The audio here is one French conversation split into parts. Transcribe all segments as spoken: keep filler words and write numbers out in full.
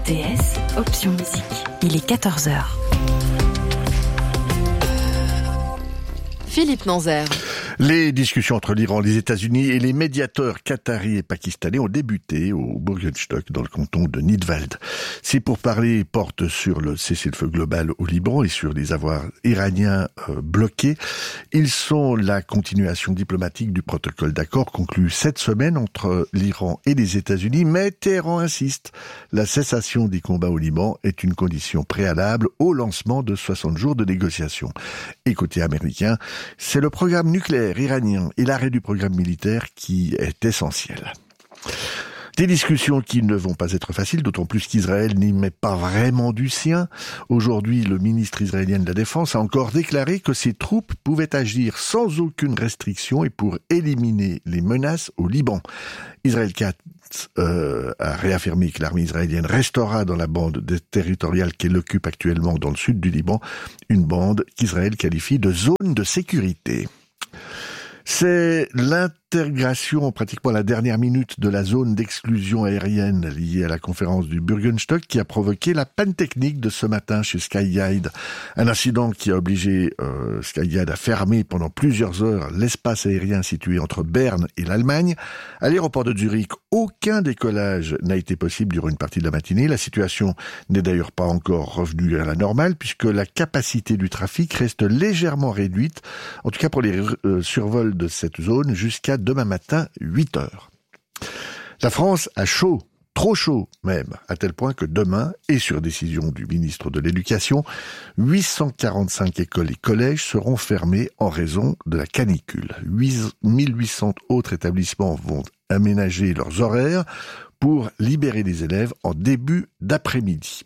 R T S, option musique. Il est quatorze heures. Philippe Nanzer. Les discussions entre l'Iran, les États-Unis et les médiateurs qataris et pakistanais ont débuté au Burgenstock, dans le canton de Nidwald. Ces pourparlers portent sur le cessez-le-feu global au Liban et sur les avoirs iraniens euh, bloqués. Ils sont la continuation diplomatique du protocole d'accord conclu cette semaine entre l'Iran et les États-Unis, mais Téhéran insiste. La cessation des combats au Liban est une condition préalable au lancement de soixante jours de négociations. Et côté américain, c'est le programme nucléaire iranien et l'arrêt du programme militaire qui est essentiel. Des discussions qui ne vont pas être faciles, d'autant plus qu'Israël n'y met pas vraiment du sien. Aujourd'hui, le ministre israélien de la Défense a encore déclaré que ses troupes pouvaient agir sans aucune restriction et pour éliminer les menaces au Liban. Israël Katz euh, a réaffirmé que l'armée israélienne restera dans la bande territoriale qu'elle occupe actuellement dans le sud du Liban, une bande qu'Israël qualifie de zone de sécurité. C'est l'intégration, pratiquement à la dernière minute, de la zone d'exclusion aérienne liée à la conférence du Burgenstock qui a provoqué la panne technique de ce matin chez Skyguide. Un incident qui a obligé euh, Skyguide à fermer pendant plusieurs heures l'espace aérien situé entre Berne et l'Allemagne. À l'aéroport de Zurich, aucun décollage n'a été possible durant une partie de la matinée. La situation n'est d'ailleurs pas encore revenue à la normale puisque la capacité du trafic reste légèrement réduite, en tout cas pour les euh, survols de cette zone jusqu'à demain matin, huit heures. La France a chaud, trop chaud même, à tel point que demain, et sur décision du ministre de l'Éducation, huit cent quarante-cinq écoles et collèges seront fermés en raison de la canicule. mille huit cents autres établissements vont aménager leurs horaires pour libérer les élèves en début d'après-midi.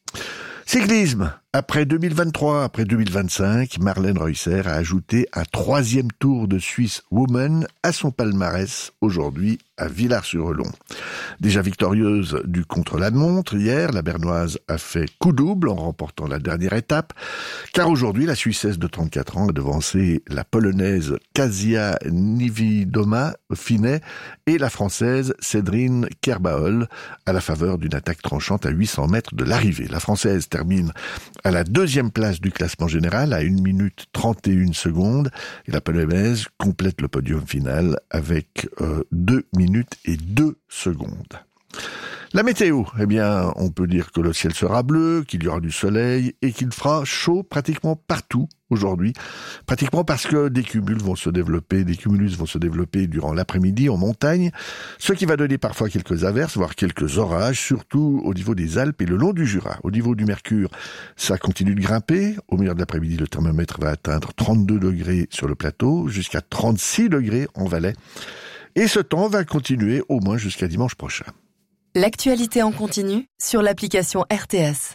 Cyclisme. Après deux mille vingt-trois, après deux mille vingt-cinq, Marlène Reusser a ajouté un troisième Tour de Suisse Women à son palmarès, aujourd'hui à Villars-sur-Elon. Déjà victorieuse du contre-la-montre hier, la Bernoise a fait coup double en remportant la dernière étape, car aujourd'hui, la Suissesse de trente-quatre ans a devancé la Polonaise Kasia Niewiadoma-Finet et la Française Cédrine Kerbaol à la faveur d'une attaque tranchante à huit cents mètres de l'arrivée. La Française termine à la deuxième place du classement général à une minute trente et une secondes et la Polonaise complète le podium final avec euh, deux minutes et deux secondes. La météo, eh bien, on peut dire que le ciel sera bleu, qu'il y aura du soleil et qu'il fera chaud pratiquement partout aujourd'hui. Pratiquement parce que des cumuls vont se développer, des cumulus vont se développer durant l'après-midi en montagne, ce qui va donner parfois quelques averses, voire quelques orages, surtout au niveau des Alpes et le long du Jura. Au niveau du mercure, ça continue de grimper. Au milieu de l'après-midi, le thermomètre va atteindre trente-deux degrés sur le plateau, jusqu'à trente-six degrés en Valais. Et ce temps va continuer au moins jusqu'à dimanche prochain. L'actualité en continu sur l'application R T S.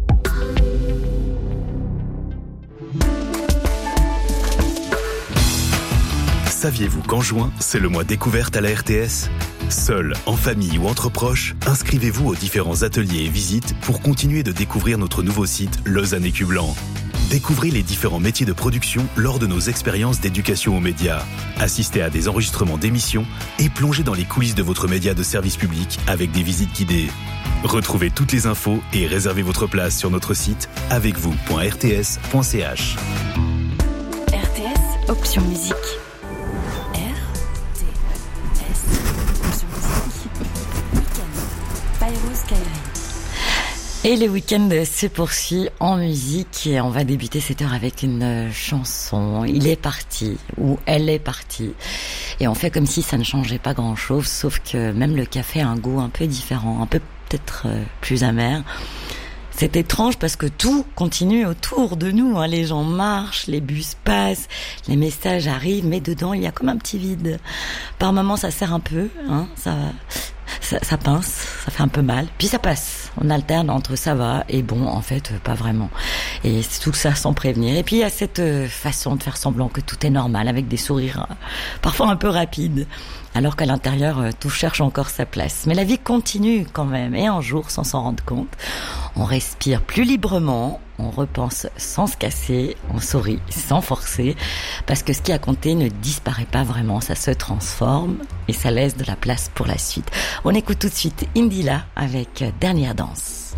Saviez-vous qu'en juin, c'est le mois découverte à la R T S ? Seul, en famille ou entre proches, inscrivez-vous aux différents ateliers et visites pour continuer de découvrir notre nouveau site Lausanne Écu Blanc. Découvrez les différents métiers de production lors de nos expériences d'éducation aux médias. Assistez à des enregistrements d'émissions et plongez dans les coulisses de votre média de service public avec des visites guidées. Retrouvez toutes les infos et réservez votre place sur notre site avec vous point r t s point c h. R T S, option musique. R T S, option musique. Week-end. Pyro Skyrim. Et le week-end se poursuit en musique et on va débuter cette heure avec une chanson. Il est parti ou elle est partie. Et on fait comme si ça ne changeait pas grand-chose, sauf que même le café a un goût un peu différent, un peu peut-être plus amer. C'est étrange parce que tout continue autour de nous, hein. Les gens marchent, les bus passent, les messages arrivent, mais dedans il y a comme un petit vide. Par moments ça serre un peu, hein, ça... Ça, ça pince, ça fait un peu mal, puis ça passe. On alterne entre ça va et bon, en fait, pas vraiment. Et tout ça sans prévenir. Et puis il y a cette façon de faire semblant que tout est normal, avec des sourires parfois un peu rapides, alors qu'à l'intérieur, tout cherche encore sa place. Mais la vie continue quand même, et un jour, sans s'en rendre compte, on respire plus librement, on repense sans se casser, on sourit sans forcer, parce que ce qui a compté ne disparaît pas vraiment, ça se transforme, et ça laisse de la place pour la suite. On écoute tout de suite Indila avec Dernière danse.